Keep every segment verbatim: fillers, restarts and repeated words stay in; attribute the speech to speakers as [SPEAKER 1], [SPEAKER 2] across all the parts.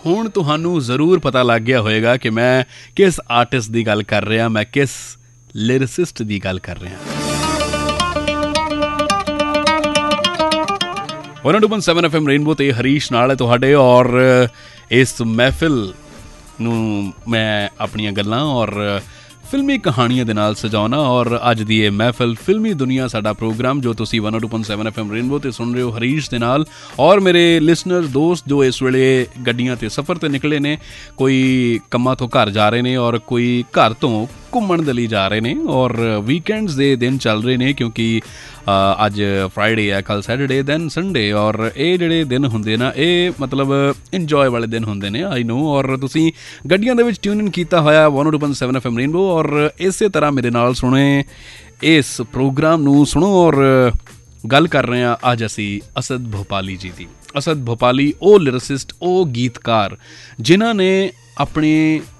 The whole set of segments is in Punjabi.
[SPEAKER 1] ਹੁਣ ਤੁਹਾਨੂੰ ਜ਼ਰੂਰ ਪਤਾ ਲੱਗ ਗਿਆ ਹੋਏਗਾ ਕਿ ਮੈਂ ਕਿਸ ਆਰਟਿਸਟ ਦੀ ਗੱਲ ਕਰ ਰਿਹਾ, ਮੈਂ ਕਿਸ ਲਿਰਿਸਿਸਟ ਦੀ ਗੱਲ ਕਰ ਰਿਹਾ। One two one seven F M rainbow ਤੇ ਹਰੀਸ਼ ਨਾਲ ਤੁਹਾਡੇ ਔਰ ਇਸ ਮਹਿਫਿਲ ਨੂੰ ਮੈਂ ਆਪਣੀਆਂ ਗੱਲਾਂ ਔਰ ਫਿਲਮੀ ਕਹਾਣੀਆਂ ਦੇ ਨਾਲ ਸਜਾਉਣਾ। ਔਰ ਅੱਜ ਦੀ ਇਹ ਮਹਿਫਿਲ ਫਿਲਮੀ ਦੁਨੀਆ ਸਾਡਾ ਪ੍ਰੋਗਰਾਮ ਜੋ ਤੁਸੀਂ one two one seven F M rainbow ਤੇ ਸੁਣ ਰਹੇ ਹੋ ਹਰੀਸ਼ ਦੇ ਨਾਲ। ਔਰ ਮੇਰੇ ਲਿਸਨਰ ਦੋਸਤ ਜੋ ਇਸ ਵੇਲੇ ਗੱਡੀਆਂ ਤੇ ਸਫ਼ਰ ਤੇ ਨਿਕਲੇ ਨੇ, ਕੋਈ ਕੰਮਾਂ ਤੋਂ ਘਰ ਜਾ ਰਹੇ ਨੇ ਔਰ ਕੋਈ ਘਰ ਤੋਂ ਘੁੰਮਣ ਦੇ ਲਈ ਜਾ ਰਹੇ ਨੇ ਔਰ ਵੀਕਐਂਡਸ ਦੇ ਦਿਨ ਚੱਲ ਰਹੇ ਨੇ ਕਿਉਂਕਿ ਅੱਜ ਫਰਾਈਡੇ ਹੈ, ਕੱਲ੍ਹ ਸੈਟਰਡੇ ਦੈਨ ਸੰਡੇ। ਔਰ ਇਹ ਜਿਹੜੇ ਦਿਨ ਹੁੰਦੇ ਨਾ ਇਹ ਮਤਲਬ ਇੰਜੋਏ ਵਾਲੇ ਦਿਨ ਹੁੰਦੇ ਨੇ ਆਈ ਨੋ। ਔਰ ਤੁਸੀਂ ਗੱਡੀਆਂ ਦੇ ਵਿੱਚ ਟਿਊਨ ਇਨ ਕੀਤਾ ਹੋਇਆ one two one seven F M rainbow ਔਰ ਇਸੇ ਤਰ੍ਹਾਂ ਮੇਰੇ ਨਾਲ ਸੁਣੇ ਇਸ ਪ੍ਰੋਗਰਾਮ ਨੂੰ ਸੁਣੋ। ਔਰ ਗੱਲ ਕਰ ਰਹੇ ਹਾਂ ਅੱਜ ਅਸੀਂ ਅਸਦ ਭੋਪਾਲੀ ਜੀ ਦੀ। ਅਸਦ ਭੋਪਾਲੀ ਉਹ ਲਿਰਿਸਿਸਟ, ਉਹ ਗੀਤਕਾਰ ਜਿਨ੍ਹਾਂ ਨੇ ਆਪਣੀ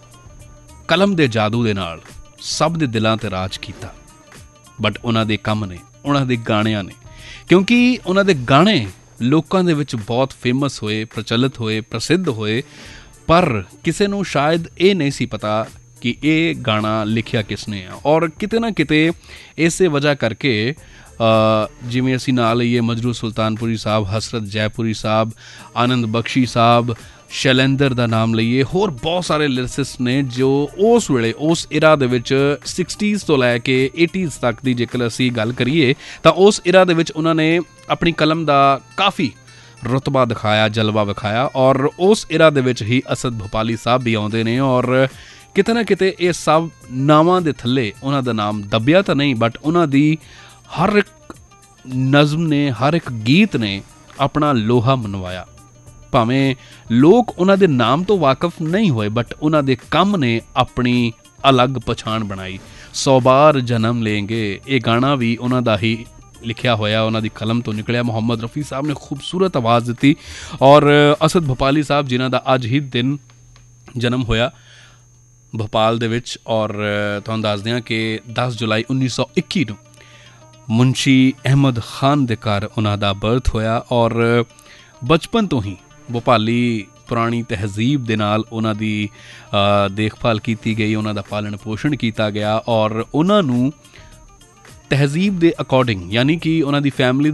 [SPEAKER 1] ਕਲਮ ਦੇ ਜਾਦੂ ਦੇ ਨਾਲ ਸਭ ਦੇ ਦਿਲਾਂ 'ਤੇ ਰਾਜ ਕੀਤਾ। ਬਟ ਉਹਨਾਂ ਦੇ ਕੰਮ ਨੇ, ਉਹਨਾਂ ਦੇ ਗਾਣਿਆਂ ਨੇ, ਕਿਉਂਕਿ ਉਹਨਾਂ ਦੇ ਗਾਣੇ ਲੋਕਾਂ ਦੇ ਵਿੱਚ ਬਹੁਤ ਫੇਮਸ ਹੋਏ, ਪ੍ਰਚਲਿਤ ਹੋਏ, ਪ੍ਰਸਿੱਧ ਹੋਏ, ਪਰ ਕਿਸੇ ਨੂੰ ਸ਼ਾਇਦ ਇਹ ਨਹੀਂ ਸੀ ਪਤਾ ਕਿ ਇਹ ਗਾਣਾ ਲਿਖਿਆ ਕਿਸ ਨੇ ਆ। ਔਰ ਕਿਤੇ ਨਾ ਕਿਤੇ ਇਸੇ ਵਜ੍ਹਾ ਕਰਕੇ ਜਿਵੇਂ ਅਸੀਂ ਨਾਂ ਲਈਏ ਮਜਰੂ ਸੁਲਤਾਨਪੁਰੀ ਸਾਹਿਬ, ਹਸਰਤ ਜੈਪੁਰੀ ਸਾਹਿਬ, ਆਨੰਦ ਬਖਸ਼ੀ ਸਾਹਿਬ, ਸ਼ੈਲੇਂਦਰ ਦਾ ਨਾਮ ਲਈਏ, ਹੋਰ ਬਹੁਤ ਸਾਰੇ ਲਿਰਿਸਿਸਟ ਨੇ ਜੋ ਉਸ ਵੇਲੇ ਉਸ ਇਰਾ ਦੇ ਵਿੱਚ ਸਿਕਸਟੀਜ਼ ਤੋਂ ਲੈ ਕੇ ਏਟੀਜ਼ ਤੱਕ ਦੀ ਜੇਕਰ ਅਸੀਂ ਗੱਲ ਕਰੀਏ ਤਾਂ ਉਸ ਇਰਾ ਦੇ ਵਿੱਚ ਉਹਨਾਂ ਨੇ ਆਪਣੀ ਕਲਮ ਦਾ ਕਾਫੀ ਰੁਤਬਾ ਦਿਖਾਇਆ, ਜਲਵਾ ਵਿਖਾਇਆ। ਔਰ ਉਸ ਇਰਾ ਦੇ ਵਿੱਚ ਹੀ ਅਸਦ ਭੋਪਾਲੀ ਸਾਹਿਬ ਵੀ ਆਉਂਦੇ ਨੇ। ਔਰ ਕਿਤੇ ਨਾ ਕਿਤੇ ਇਹ ਸਭ ਨਾਵਾਂ ਦੇ ਥੱਲੇ ਉਹਨਾਂ ਦਾ ਨਾਮ ਦੱਬਿਆ ਤਾਂ ਨਹੀਂ, ਬਟ ਉਹਨਾਂ ਦੀ ਹਰ ਇੱਕ ਨਜ਼ਮ ਨੇ, ਹਰ ਇੱਕ ਗੀਤ ਨੇ ਆਪਣਾ ਲੋਹਾ ਮਨਵਾਇਆ। ਭਾਵੇਂ ਲੋਕ ਉਹਨਾਂ ਦੇ ਨਾਮ ਤੋਂ ਵਾਕਫ ਨਹੀਂ ਹੋਏ, ਬਟ ਉਹਨਾਂ ਦੇ ਕੰਮ ਨੇ ਆਪਣੀ ਅਲੱਗ ਪਛਾਣ ਬਣਾਈ। ਸੌ ਬਾਰ ਜਨਮ ਲੇਂਗੇ ਇਹ ਗਾਣਾ ਵੀ ਉਹਨਾਂ ਦਾ ਹੀ ਲਿਖਿਆ ਹੋਇਆ, ਉਹਨਾਂ ਦੀ ਕਲਮ ਤੋਂ ਨਿਕਲਿਆ। ਮੁਹੰਮਦ ਰਫੀ ਸਾਹਿਬ ਨੇ ਖੂਬਸੂਰਤ ਆਵਾਜ਼ ਦਿੱਤੀ। ਔਰ ਅਸਦ ਭੋਪਾਲੀ ਸਾਹਿਬ ਜਿਨ੍ਹਾਂ ਦਾ ਅੱਜ ਹੀ ਦਿਨ ਜਨਮ ਹੋਇਆ ਭੋਪਾਲ ਦੇ ਵਿੱਚ। ਔਰ ਤੁਹਾਨੂੰ ਦੱਸਦੇ ਹਾਂ ਕਿ ਦਸ ਜੁਲਾਈ ਉੱਨੀ ਸੌ ਇੱਕੀ ਨੂੰ ਮੁਨਸ਼ੀ ਅਹਿਮਦ ਖਾਨ ਦੇ ਘਰ ਉਹਨਾਂ ਦਾ ਬਰਥ ਹੋਇਆ। ਔਰ ਬਚਪਨ ਤੋਂ ਹੀ ਭੋਪਾਲੀ ਪੁਰਾਣੀ ਤਹਿਜ਼ੀਬ ਦੇ ਨਾਲ ਉਹਨਾਂ ਦੀ ਦੇਖਭਾਲ ਕੀਤੀ ਗਈ, ਉਹਨਾਂ ਦਾ ਪਾਲਣ ਪੋਸ਼ਣ ਕੀਤਾ ਗਿਆ। ਔਰ ਉਹਨਾਂ ਨੂੰ ਤਹਿਜ਼ੀਬ ਦੇ ਅਕੋਰਡਿੰਗ ਯਾਨੀ ਕਿ ਉਹਨਾਂ ਦੀ ਫੈਮਿਲੀ